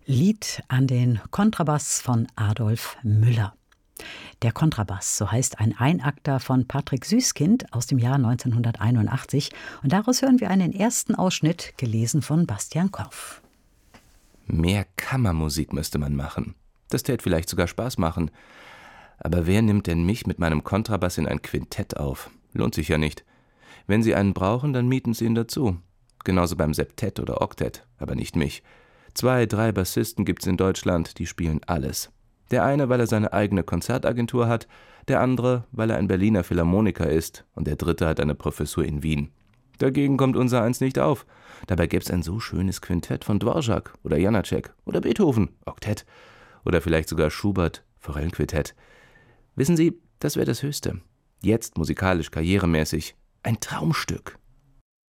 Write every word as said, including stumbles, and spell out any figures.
Lied an den Kontrabass von Adolf Müller. Der Kontrabass, so heißt ein Einakter von Patrick Süskind aus dem Jahr neunzehnhunderteinundachtzig. Und daraus hören wir einen ersten Ausschnitt, gelesen von Bastian Korff. Mehr Kammermusik müsste man machen. Das täte vielleicht sogar Spaß machen. Aber wer nimmt denn mich mit meinem Kontrabass in ein Quintett auf? Lohnt sich ja nicht. Wenn Sie einen brauchen, dann mieten Sie ihn dazu. Genauso beim Septett oder Oktett, aber nicht mich. Zwei, drei Bassisten gibt's in Deutschland, die spielen alles. Der eine, weil er seine eigene Konzertagentur hat, der andere, weil er ein Berliner Philharmoniker ist und der dritte hat eine Professur in Wien. Dagegen kommt unser eins nicht auf. Dabei gäb's ein so schönes Quintett von Dvorak oder Janáček oder Beethoven, Oktett oder vielleicht sogar Schubert, Forellenquintett. Wissen Sie, das wäre das Höchste. Jetzt musikalisch, karrieremäßig, ein Traumstück.